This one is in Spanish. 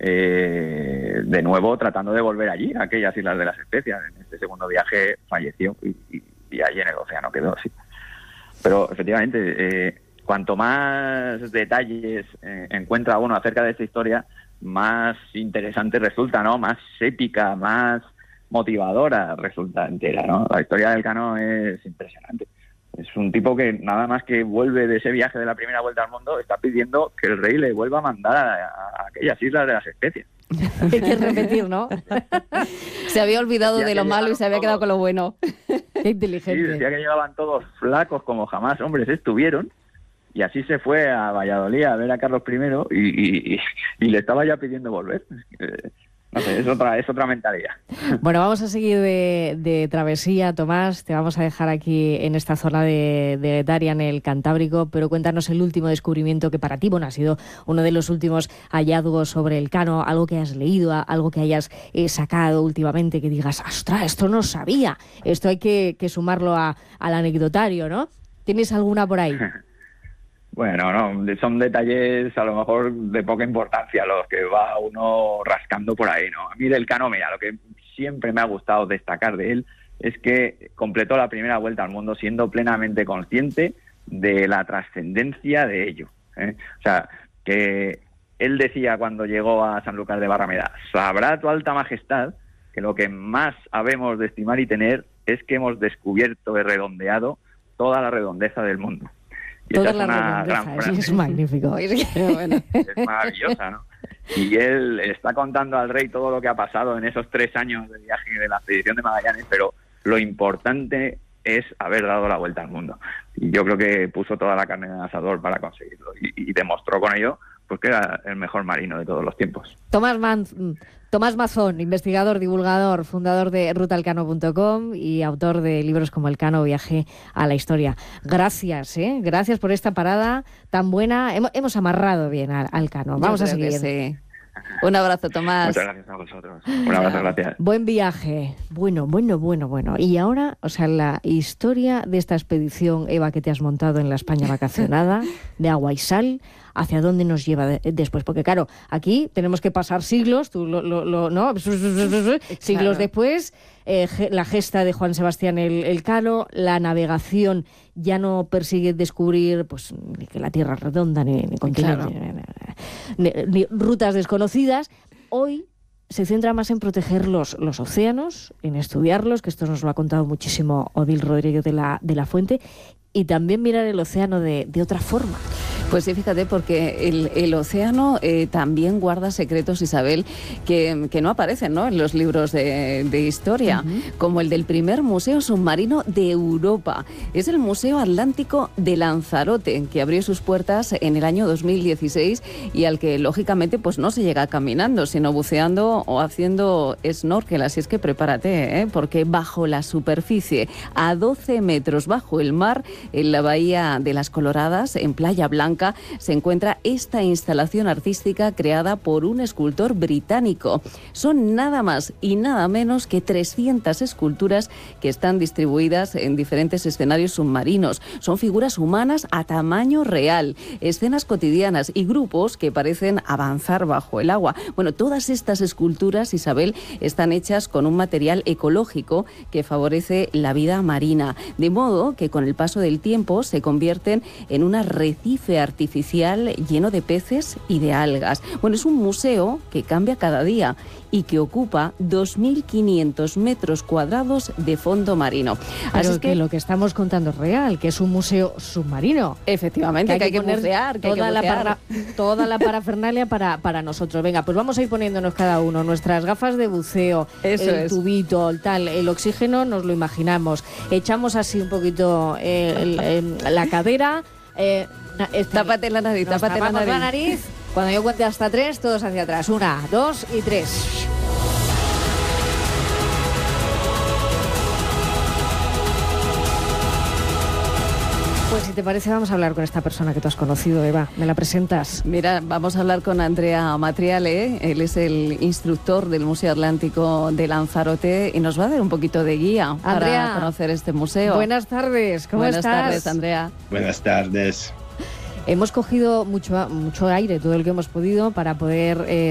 de nuevo tratando de volver allí, a aquellas Islas de las Especias. En este segundo viaje falleció y allí en el océano quedó, sí. Pero efectivamente, cuanto más detalles encuentra uno acerca de esta historia, más interesante resulta, ¿no? Más épica, más motivadora resulta entera, ¿no? La historia del Cano es impresionante. Es un tipo que nada más que vuelve de ese viaje de la primera vuelta al mundo está pidiendo que el rey le vuelva a mandar a aquellas Islas de las Especias. Hay que repetir, ¿no? Se había olvidado de lo malo y se había quedado con lo bueno. Qué inteligente. Sí, decía que llegaban todos flacos como jamás hombres estuvieron, y así se fue a Valladolid a ver a Carlos I y le estaba ya pidiendo volver. No sé, es otra mentalidad. Bueno, vamos a seguir de travesía, Tomás. Te vamos a dejar aquí en esta zona de Getaria, en el Cantábrico, pero cuéntanos el último descubrimiento que para ti, bueno, ha sido uno de los últimos hallazgos sobre el Cano, algo que has leído, algo que hayas sacado últimamente, que digas, ¡ostras, esto no sabía! Esto hay que sumarlo al anecdotario, ¿no? ¿Tienes alguna por ahí? Bueno, no, son detalles a lo mejor de poca importancia los que va uno rascando por ahí, ¿no? A mí del Cano, mira, lo que siempre me ha gustado destacar de él es que completó la primera vuelta al mundo siendo plenamente consciente de la trascendencia de ello, ¿eh? O sea, que él decía cuando llegó a Sanlúcar de Barrameda, sabrá tu alta majestad que lo que más habemos de estimar y tener es que hemos descubierto y redondeado toda la redondeza del mundo. Y toda esa es una gran frase. Es magnífico. Bueno. Es maravillosa, ¿no? Y él está contando al rey todo lo que ha pasado en esos 3 años de viaje de la expedición de Magallanes, pero lo importante es haber dado la vuelta al mundo. Y yo creo que puso toda la carne en el asador para conseguirlo. Y demostró con ello pues que era el mejor marino de todos los tiempos. Tomás Mazón, investigador, divulgador, fundador de rutalcano.com y autor de libros como El Cano, Viaje a la Historia. Gracias, gracias por esta parada tan buena. Hemos amarrado bien al Cano. Vamos a seguir. Sí. Un abrazo, Tomás. Muchas gracias a vosotros. Un abrazo, gracias. Buen viaje. Bueno. Y ahora, o sea, la historia de esta expedición, Eva, que te has montado en la España vacacionada, de agua y sal, ¿hacia dónde nos lleva después? Porque claro, aquí tenemos que pasar siglos, ¿no? Siglos después, la gesta de Juan Sebastián Elcano, la navegación ya no persigue descubrir pues ni que la Tierra es redonda, ni continentes, ni rutas desconocidas. Hoy se centra más en proteger los océanos, en estudiarlos, que esto nos lo ha contado muchísimo Odil Rodríguez de la Fuente, y también mirar el océano de otra forma. Pues sí, fíjate, porque el océano también guarda secretos, Isabel, que no aparecen, ¿no?, en los libros de historia, como el del primer museo submarino de Europa. Es el Museo Atlántico de Lanzarote, que abrió sus puertas en el año 2016 y al que, lógicamente, pues no se llega caminando, sino buceando o haciendo snorkel. Así es que prepárate, porque bajo la superficie, a 12 metros bajo el mar, en la Bahía de las Coloradas, en Playa Blanca, se encuentra esta instalación artística creada por un escultor británico. Son nada más y nada menos que 300 esculturas que están distribuidas en diferentes escenarios submarinos. Son figuras humanas a tamaño real, escenas cotidianas y grupos que parecen avanzar bajo el agua. Bueno, todas estas esculturas, Isabel, están hechas con un material ecológico que favorece la vida marina, de modo que con el paso del tiempo se convierten en un arrecife artificial lleno de peces y de algas. Bueno, es un museo que cambia cada día y que ocupa 2.500 metros cuadrados de fondo marino. Así es que lo que estamos contando es real, que es un museo submarino. Efectivamente, que hay que bucear, toda la parafernalia para nosotros. Venga, pues vamos a ir poniéndonos cada uno nuestras gafas de buceo, tubito, el oxígeno, nos lo imaginamos. Echamos así un poquito la cadera. Tápate la nariz, tápate la nariz. Cuando yo cuente hasta 3, todos hacia atrás. 1, 2 y 3. Pues si te parece, vamos a hablar con esta persona que tú has conocido, Eva. ¿Me la presentas? Mira, vamos a hablar con Andrea Matriale. Él es el instructor del Museo Atlántico de Lanzarote y nos va a dar un poquito de guía para conocer este museo. Buenas tardes, ¿cómo estás? Buenas tardes, Andrea. Buenas tardes. Hemos cogido mucho aire, todo el que hemos podido, para poder